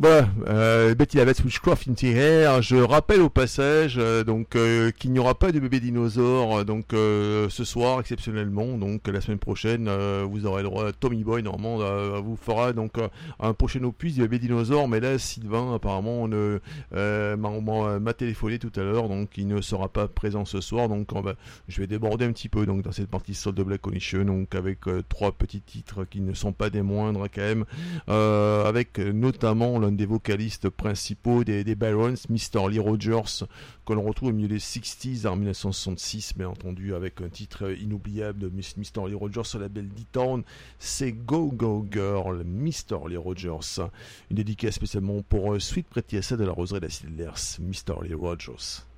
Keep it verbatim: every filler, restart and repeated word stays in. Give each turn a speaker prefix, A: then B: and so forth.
A: Voilà, euh, Betty la Bête Witchcraft in the Air. Je rappelle au passage euh, donc euh, qu'il n'y aura pas de bébé dinosaure euh, donc euh, ce soir exceptionnellement. Donc la semaine prochaine, euh, vous aurez le droit. Tommy Boy normalement euh, vous fera donc euh, un prochain opus du bébé dinosaure. Mais là, Sylvain apparemment ne, euh, m'a, m'a, m'a téléphoné tout à l'heure, donc il ne sera pas présent ce soir. Donc on va, je vais déborder un petit peu donc dans cette partie solde de Black Condition, donc avec euh, trois petits titres qui ne sont pas des moindres quand même, euh, avec notamment l'un des vocalistes principaux des, des Barons, mister Lee Rogers, que l'on retrouve au milieu des sixties en dix-neuf cent soixante-six, bien entendu, avec un titre inoubliable de mister Lee Rogers sur la label D-Town, c'est Go Go Girl, mister Lee Rogers. Une dédicace spécialement pour Sweet Pretty Assa de la Roseraie de la Sidlers, mister Lee Rogers.